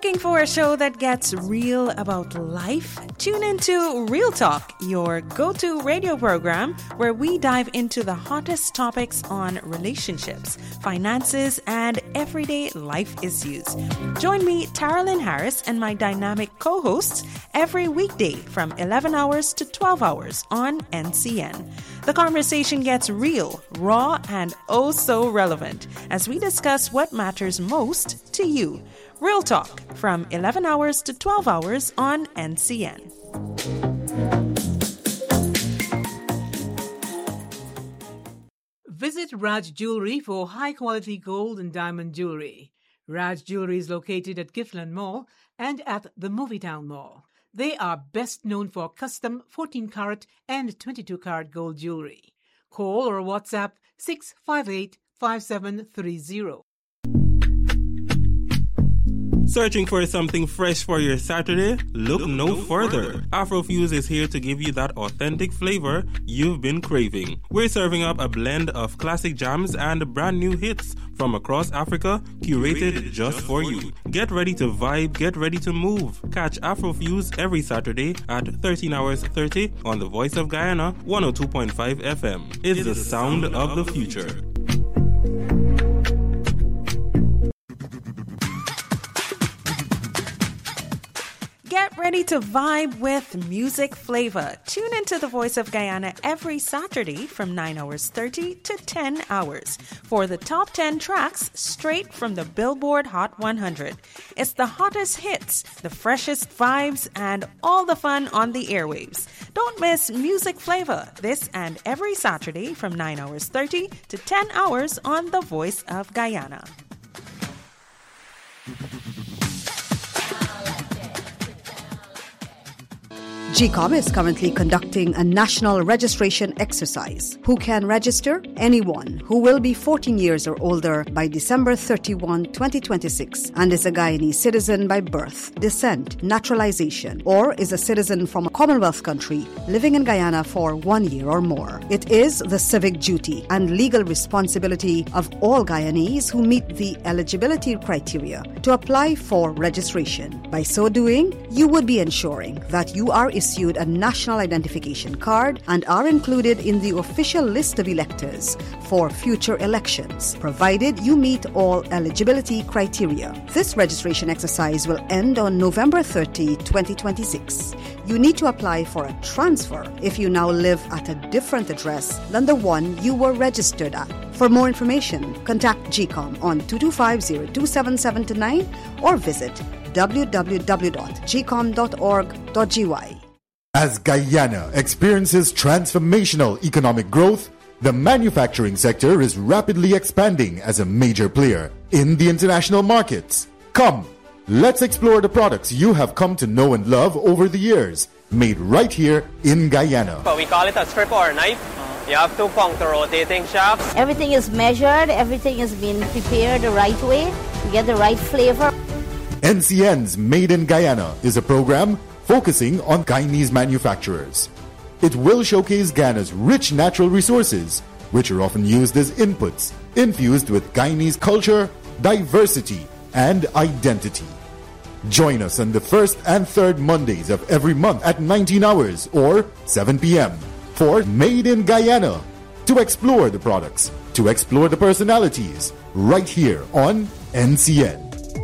Looking for a show that gets real about life? Tune into Real Talk, your go-to radio program where we dive into the hottest topics on relationships, finances, and everyday life issues. Join me, Taralyn Harris, and my dynamic co-hosts every weekday from 11 hours to 12 hours on NCN. The conversation gets real, raw, and oh so relevant as we discuss what matters most to you. Real Talk from 11 hours to 12 hours on NCN. Visit Raj Jewelry for high-quality gold and diamond jewelry. Raj Jewelry is located at Giffland Mall and at the Movietown Mall. They are best known for custom 14-karat and 22-karat gold jewelry. Call or WhatsApp 658-5730. Searching for something fresh for your Saturday? Look no further. Afrofuse is here to give you that authentic flavor you've been craving. We're serving up a blend of classic jams and brand new hits from across Africa, curated just for you. Get ready to vibe, get ready to move. Catch Afrofuse every Saturday at 13 hours 30 on the Voice of Guyana 102.5 FM. It's the sound of the future. Get ready to vibe with music flavor. Tune into the Voice of Guyana every Saturday from 9 hours 30 to 10 hours for the top 10 tracks straight from the Billboard Hot 100. It's the hottest hits, the freshest vibes, and all the fun on the airwaves. Don't miss music flavor this and every Saturday from 9 hours 30 to 10 hours on the Voice of Guyana. GCOM is currently conducting a national registration exercise. Who can register? Anyone who will be 14 years or older by December 31, 2026 and is a Guyanese citizen by birth, descent, naturalization, or is a citizen from a Commonwealth country living in Guyana for 1 year or more. It is the civic duty and legal responsibility of all Guyanese who meet the eligibility criteria to apply for registration. By so doing, you would be ensuring that you are issued a national identification card and are included in the official list of electors for future elections, provided you meet all eligibility criteria. This registration exercise will end on November 30, 2026. You need to apply for a transfer if you now live at a different address than the one you were registered at. For more information, contact GCOM on 225-02779 or visit www.gcom.org.gy. As Guyana experiences transformational economic growth, the manufacturing sector is rapidly expanding as a major player in the international markets. Come, let's explore the products you have come to know and love over the years, made right here in Guyana. But we call it a strip or a knife. You have two counter-rotating shafts. Everything is measured, everything is being prepared the right way to get the right flavor. NCN's Made in Guyana is a program focusing on Guyanese manufacturers. It will showcase Guyana's rich natural resources, which are often used as inputs, infused with Guyanese culture, diversity, and identity. Join us on the first and third Mondays of every month at 19 hours or 7 p.m. for Made in Guyana, to explore the products, to explore the personalities, right here on NCN.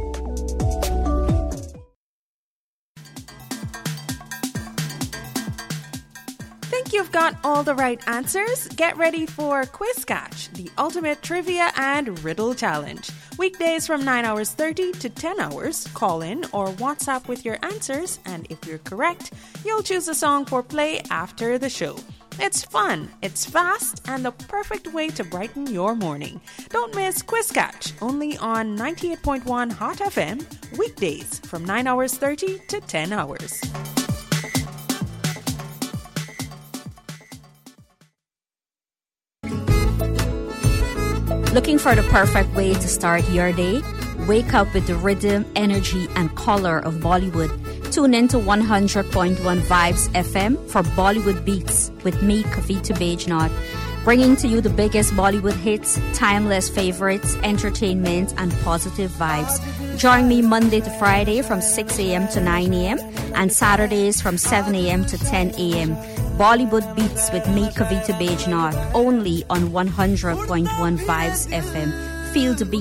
You've got all the right answers. Get ready for Quiz Catch, the ultimate trivia and riddle challenge. Weekdays from 9 hours 30 to 10 hours. Call in or WhatsApp with your answers, and if you're correct, you'll choose a song for play after the show. It's fun, it's fast, and the perfect way to brighten your morning. Don't miss Quiz Catch, only on 98.1 Hot FM, weekdays from 9 hours 30 to 10 hours. Looking for the perfect way to start your day? Wake up with the rhythm, energy, and color of Bollywood. Tune in to 100.1 Vibes FM for Bollywood Beats with me, Kavita Bajnath. bringing to you the biggest Bollywood hits, timeless favorites, entertainment, and positive vibes. Join me Monday to Friday from 6 a.m. to 9 a.m. and Saturdays from 7 a.m. to 10 a.m. Bollywood Beats with me, Kavita Bajnath, only on 100.1 Vibes FM. Feel the beat.